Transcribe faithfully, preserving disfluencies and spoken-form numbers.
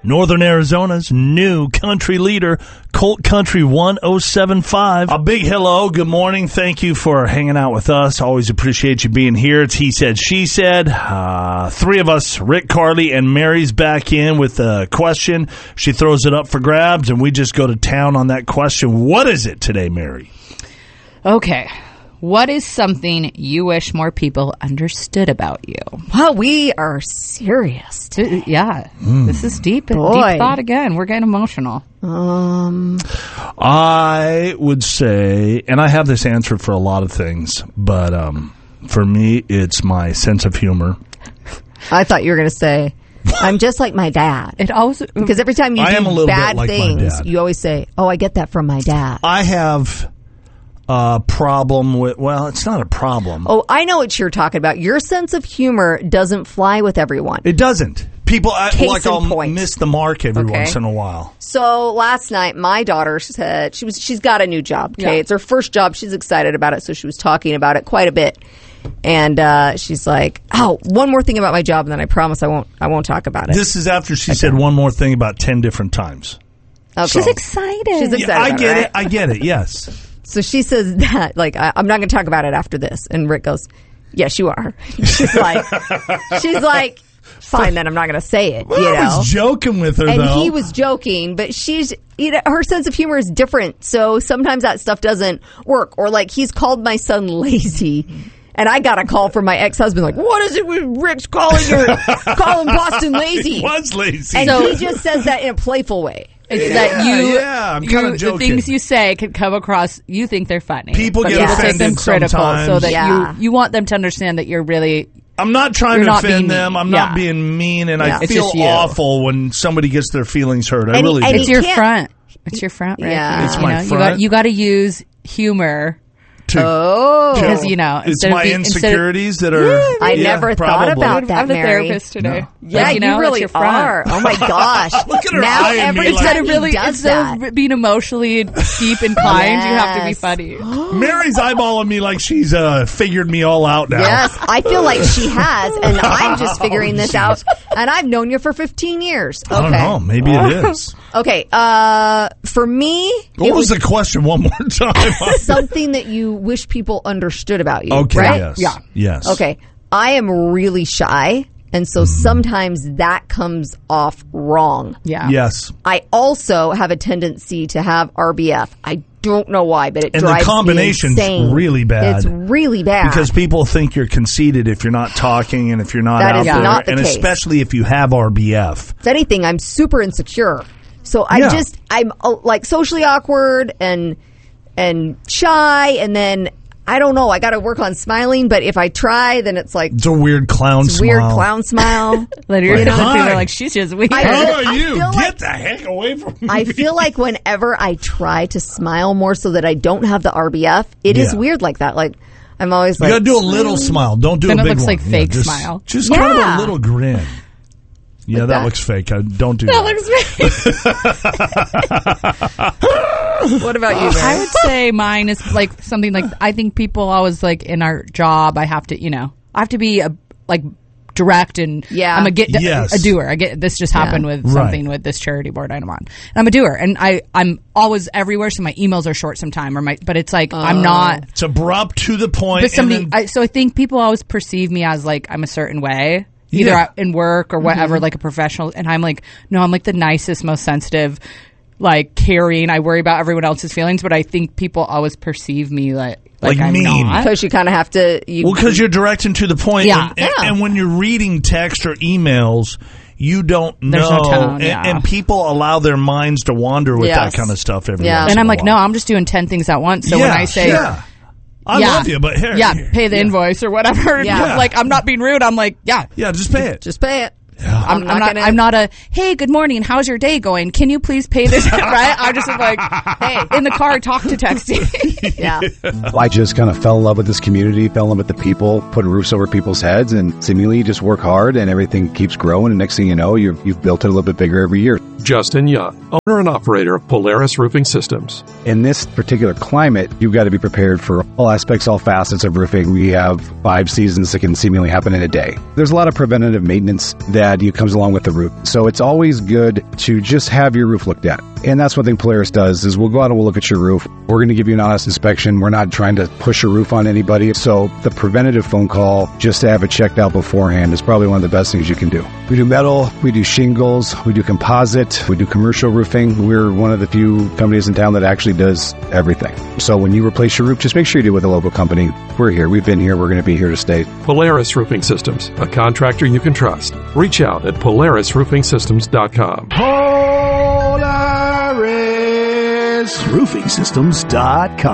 Northern Arizona's new country leader, Colt Country one oh seven point five. A big hello, good morning. Thank you for hanging out with us. Always appreciate you being here. It's He Said, She Said. Uh, three of us, Rick, Carly, and Mary's back in with a question. She throws it up for grabs, and we just go to town on that question. What is it today, Mary? Okay. What is something you wish more people understood about you? Well, we are serious today. Yeah. Mm. This is deep. Boy. Deep thought again. We're getting emotional. Um, I would say, and I have this answer for a lot of things, but um, for me, it's my sense of humor. I thought you were going to say, I'm just like my dad. It always Because every time you I am a do little bit bad like my things, dad. you always say, oh, I get that from my dad. I have a problem with, well, it's not a problem. Oh, I know what you're talking about. Your sense of humor doesn't fly with everyone. It doesn't. People, I, Case like, in I'll point. miss the mark every Okay. once in a while. So last night, my daughter said she was she's got a new job. Okay, Yeah. it's her first job. She's excited about it, so she was talking about it quite a bit. And uh, she's like, "Oh, one more thing about my job, and then I promise I won't I won't talk about it." This is after she said one more thing about ten different times. Okay. She's excited. She's excited. Yeah, I about get it, it. right? I get it. Yes. So she says that, like, I, I'm not going to talk about it after this. And Rick goes, yes, you are. She's like, she's like, fine, then I'm not going to say it, Well, you I know. was joking with her, And though. he was joking, but she's, you know, her sense of humor is different. So sometimes that stuff doesn't work. Or like, he's called my son lazy. And I got a call from my ex-husband, like, what is it with Rick's calling your, calling Boston lazy? He was lazy. And So- he just says that in a playful way. It's that you, yeah, I'm you- kinda joking. the things you say can come across, you think they're funny. People but get people take offended them critical sometimes. so that Yeah. you, you want them to understand that you're really, I'm not trying You're to not offend being them. mean. I'm Yeah. not being mean, and Yeah. I It's feel just you. awful when somebody gets their feelings hurt. I And- really and do. it's he your can't- front. It's your front, Rick. Yeah. You It's know, my you front. got, you got to use humor. To- Oh. Because, you know, it's instead of my being- instead of- insecurities that are. I yeah, never thought probably. about that, I'm the Mary. therapist today. No. Yeah, Like, you, know, really that's your front. are. Oh my gosh! Look at her now eyeing me every like- Instead time of he really, does instead that. of being emotionally deep inclined, you have to be Yes. funny. Mary's eyeballing me like she's uh, figured me all out now. Yes, I feel like she has, and I'm just figuring this out. And I've known you for fifteen years. Okay, I don't know. Maybe it is. okay. Uh, for me, What it was the question one more time? something that you wish people understood about you. Okay, right? yes. Yeah. Yes. Okay, I am really shy, and so sometimes that comes off wrong. Yeah. Yes. I also have a tendency to have R B F. I don't know why, but it And the drives combination's me insane. really bad. It's really bad. Because people think you're conceited if you're not talking and if you're not That out is there. not the and case. especially if you have R B F. if anything, I'm super insecure. So I Yeah. just I'm uh, like socially awkward and and shy, and then I don't know. I got to work on smiling, but if I try, then it's like It's a weird clown it's smile. weird clown smile. Later, Like, people hi. are like, she's just weird. I- How are I you? feel Get like- the heck away from me. I feel like whenever I try to smile more so that I don't have the R B F, it is Yeah. weird like that. Like I'm always You like, gotta do a little smile. Don't do Then a it big looks one. like Yeah, fake just, smile. Just kind of Yeah. a little grin. Yeah, Like that, that. looks fake. I, don't do That that. looks fake. what about you, I Mary? would say mine is like something like, I think people always like in our job, I have to, you know, I have to be a, like direct and Yeah. I'm a get Yes. a doer. I get this just happened Yeah. with Right. something with this charity board I'm on. And I'm a doer, and I I'm always everywhere, so my emails are short sometime, or my but it's like I'm not. It's abrupt to the point. But somebody, and then, I, so I think people always perceive me as like I'm a certain way, either Yeah. out in work or whatever, like a professional. And I'm like, no, I'm like the nicest, most sensitive, like caring. I worry about everyone else's feelings, but I think people always perceive me like like, Like I'm mean. not. Because you kind of have to. You, well, because you're direct and to the point. Yeah. And, and, Yeah. and when you're reading text or emails, you don't know. There's no tone, and, yeah. and people allow their minds to wander with Yes. that kind of stuff every Yeah. once And in I'm a like, no, while. I'm just doing ten things at once. So yeah, when I say, yeah. I yeah, love you, but here, yeah, here, pay the yeah. invoice or whatever. Yeah. Like I'm not being rude. I'm like, yeah, Yeah, just pay it. just pay it. I'm, I'm not. gonna- I'm not a. Hey, good morning. How's your day going? Can you please pay this? Right? I just am like, hey, in the car, talk to texting. Yeah. I just kind of fell in love with this community, fell in love with the people, putting roofs over people's heads, and seemingly you just work hard and everything keeps growing. And next thing you know, you've, you've built it a little bit bigger every year. Justin Young, owner and operator of Polaris Roofing Systems. In this particular climate, you've got to be prepared for all aspects, all facets of roofing. We have five seasons that can seemingly happen in a day. There's a lot of preventative maintenance that bad comes along with the roof. So it's always good to just have your roof looked at. And that's one thing Polaris does is we'll go out and we'll look at your roof. We're going to give you an honest inspection. We're not trying to push a roof on anybody. So the preventative phone call just to have it checked out beforehand is probably one of the best things you can do. We do metal, we do shingles, we do composite, we do commercial roofing. We're one of the few companies in town that actually does everything. So when you replace your roof, just make sure you do it with a local company. We're here. We've been here. We're going to be here to stay. Polaris Roofing Systems, a contractor you can trust. Reach out at polaris roofing systems dot com. Polaris Roofing Systems dot com.